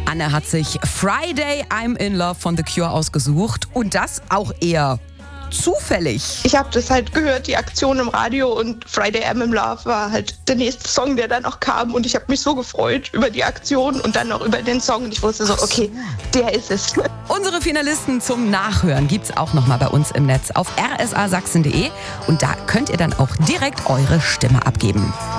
Anne hat sich Friday I'm in Love von The Cure ausgesucht und das auch eher zufällig. Ich habe das halt gehört, die Aktion im Radio, und Friday I'm in Love war halt der nächste Song, der dann auch kam, und ich habe mich so gefreut über die Aktion und dann auch über den Song und ich wusste so, okay, der ist es. Unsere Finalisten zum Nachhören gibt's auch nochmal bei uns im Netz auf rsasachsen.de und da könnt ihr dann auch direkt eure Stimme abgeben.